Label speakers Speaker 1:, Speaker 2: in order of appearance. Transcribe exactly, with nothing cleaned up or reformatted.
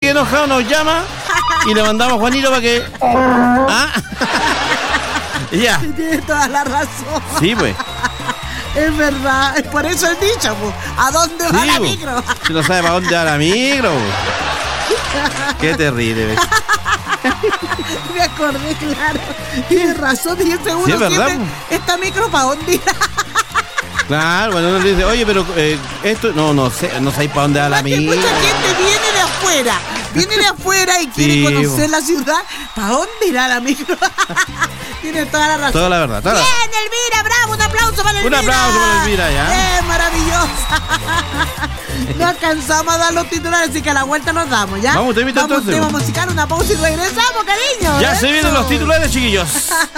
Speaker 1: enojado nos llama y le mandamos a Juanito para que... ¿Ah? Ya.
Speaker 2: Tiene toda la razón.
Speaker 1: Sí, pues.
Speaker 2: Es verdad, es por eso el dicho, pues. ¿A dónde va
Speaker 1: Sí,
Speaker 2: la
Speaker 1: po.
Speaker 2: micro?
Speaker 1: Si no sabe para dónde va la micro. Qué terrible.
Speaker 2: Me acordé, claro. Tienes razón, y ese uno
Speaker 1: Sí, es verdad,
Speaker 2: siempre,
Speaker 1: po.
Speaker 2: esta micro para dónde irá.
Speaker 1: Claro, cuando uno le dice, oye, pero eh, esto... No, no sé, no sabéis para dónde va la
Speaker 2: Es que
Speaker 1: micro.
Speaker 2: mucha gente viene de afuera, viene de afuera y quiere
Speaker 1: Sí,
Speaker 2: conocer
Speaker 1: po.
Speaker 2: la ciudad. ¿Para dónde irá la micro? Tienes toda la razón.
Speaker 1: Toda la verdad, toda la verdad.
Speaker 2: Bien, Elvira, bravo, un aplauso para Elvira.
Speaker 1: Un aplauso para Elvira, ya.
Speaker 2: ¡Eh, maravillosa! No alcanzamos a dar los titulares, así que a la vuelta nos damos, ¿ya?
Speaker 1: Vamos, te invito
Speaker 2: Vamos,
Speaker 1: entonces.
Speaker 2: tema musical, una pausa y regresamos, cariño.
Speaker 1: Ya
Speaker 2: Eso.
Speaker 1: se vienen los titulares, chiquillos.